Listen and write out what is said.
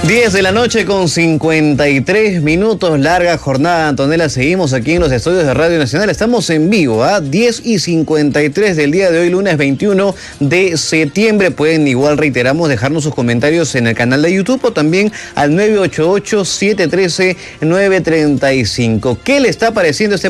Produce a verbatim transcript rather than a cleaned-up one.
diez de la noche con cincuenta y tres minutos, larga jornada, Antonella. Seguimos aquí en los estudios de Radio Nacional. Estamos en vivo, ¿ah? diez y cincuenta y tres del día de hoy, lunes veintiuno de septiembre. Pueden, igual reiteramos, dejarnos sus comentarios en el canal de YouTube o también al nueve ocho ocho, siete uno tres, nueve tres cinco. ¿Qué le está pareciendo este